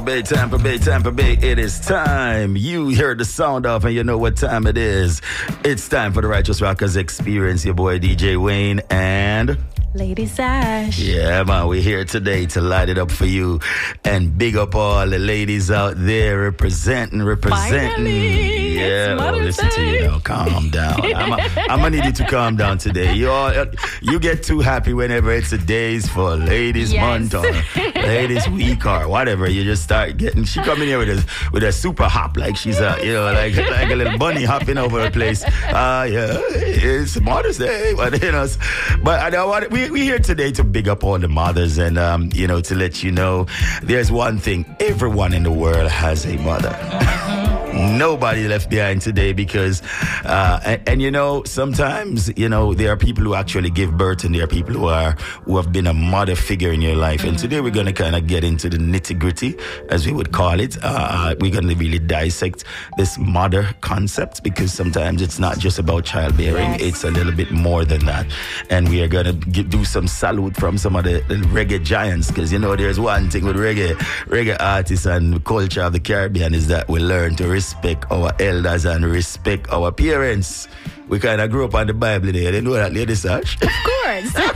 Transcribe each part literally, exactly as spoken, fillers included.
Bay, Tampa Bay, Tampa Bay. It is time. You heard the sound off and you know what time it is. It's time for the Righteous Rockers Experience. Your boy D J Wayne and Lady Sash. Yeah, man, we're here today to light it up for you and big up all the ladies out there representing, representing. Finally, yeah, it's oh, Mother's listen to you Day. now. Calm down. I'm, a, I'm gonna need you to calm down today. You all, you get too happy whenever it's a days for Ladies Yes. Month or Ladies Week or whatever. You just start getting. She coming here with a with a super hop, like she's a you know like like a little bunny hopping over the place. Ah, uh, yeah, it's Mother's Day, but you know, but I don't want we. We're here today to big up all the mothers and, um, you know, to let you know there's one thing. Everyone in the world has a mother. Nobody left behind today because, uh, and, and, you know, sometimes, you know, there are people who actually give birth and there are people who are, who have been a mother figure in your life. And today we're going to kind of get into the nitty gritty, as we would call it. Uh, we're going to really dissect this mother concept because sometimes it's not just about childbearing. Yes. It's a little bit more than that. And we are going to do some salute from some of the, the reggae giants because, you know, there's one thing with reggae, reggae artists and culture of the Caribbean is that we learn to respect our elders and respect our parents. We kind of grew up on the Bible there. You know that, Lady Sash? Of course.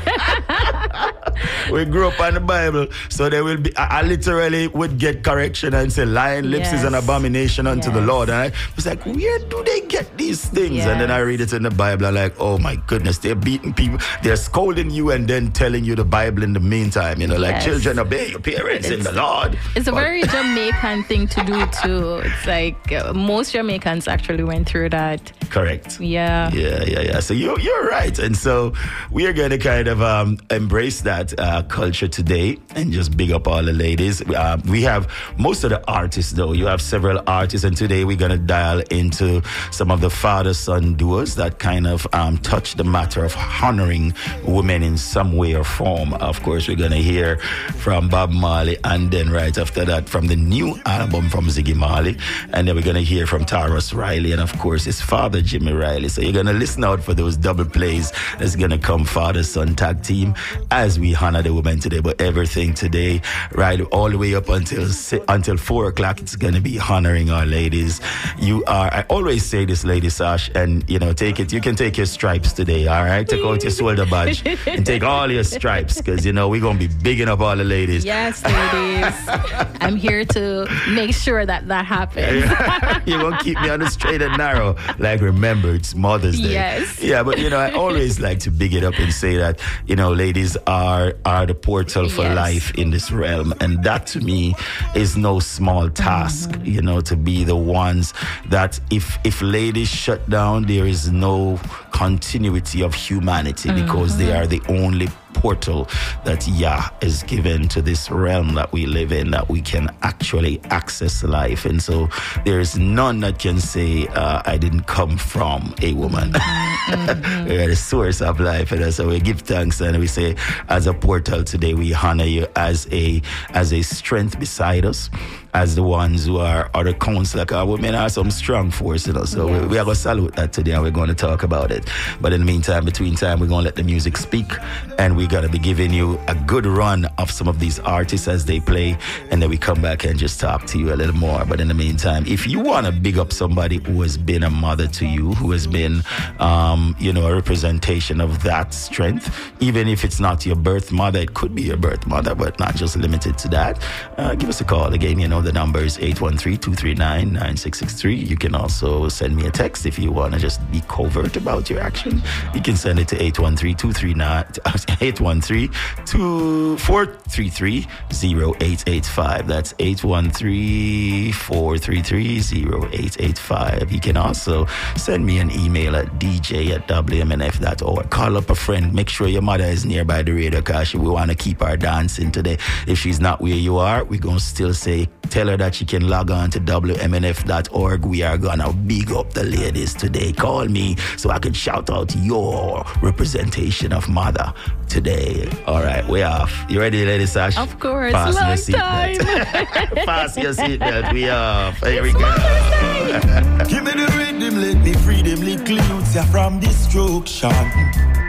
We grew up on the Bible. So there will be, I, I literally would get correction and say, lying lips Yes. is an abomination unto Yes. the Lord. And I was like, where do they get these things? Yes. And then I read it in the Bible. I'm like, oh my goodness, they're beating people. They're scolding you and then telling you the Bible in the meantime. You know, like, Yes. children, obey your parents in the Lord. It's a But- very Jamaican thing to do too. It's like uh, most Jamaicans actually went through that. Correct. Yeah. Yeah, yeah, yeah. So you, you're right. And so we are going to kind of um, embrace that uh, culture today and just big up all the ladies. Uh, we have most of the artists, though. You have several artists. And today we're going to dial into some of the father-son duos that kind of um, touch the matter of honoring women in some way or form. Of course, we're going to hear from Bob Marley and then right after that from the new album from Ziggy Marley. And then we're going to hear from Tarrus Riley and, of course, his father, Jimmy Riley. So you're going to listen out for those double plays that's going to come father-son tag team as we honor the women today. But everything today, right, all the way up until si- until four o'clock, it's going to be honoring our ladies. You are, I always say this, Lady Sash, and, you know, take it, you can take your stripes today, all right? Take out your shoulder badge and take all your stripes because, you know, we're going to be bigging up all the ladies. Yes, ladies. I'm here to make sure that that happens. You won't keep me on the straight and narrow. Like, remember, it's Mother's Day. Yes. Yeah, but, you know, I always like to big it up and say that, you know, ladies are are the portal for Yes. life in this realm. And that, to me, is no small task, mm-hmm. you know, to be the ones that if, if ladies shut down, there is no continuity of humanity mm-hmm. because they are the only portal that Yah is given to this realm that we live in, that we can actually access life. And so there is none that can say uh, I didn't come from a woman. Mm-hmm. We are the source of life. And so we give thanks and we say as a portal today we honor you as a as a strength beside us, as the ones who are, are the counsel. Like our women are some strong force, you know. So yes. we, we are going to salute that today and we're going to talk about it. But in the meantime, between time, we're going to let the music speak and we're going to be giving you a good run of some of these artists as they play. And then we come back and just talk to you a little more. But in the meantime, if you want to big up somebody who has been a mother to you, who has been, um, you know, a representation of that strength, even if it's not your birth mother, it could be your birth mother, but not just limited to that. Uh, give us a call. Again, you know, the number is eight one three, two three nine, nine six six three. You can also send me a text if you want to just be covert about your action. You can send it to eight one three, two three nine, eight one three, two four three three, zero eight eight five. That's eight one three, four three three, zero eight eight five. You can also send me an email at d j at w m n f dot org. Call up a friend. Make sure your mother is nearby the radio because we want to keep her dancing today. If she's not where you are, we're going to still say, tell her that she can log on to w m n f dot org. We are going to big up the ladies today. Call me so I can shout out your representation of mother today. All right, we're off. You ready, Lady Sash? Of course. Fasten Long your seatbelt. time. Fasten your seatbelt. We off. Here we It's go. Mother's Day. Give me the rhythm, let me free them little youths from destruction.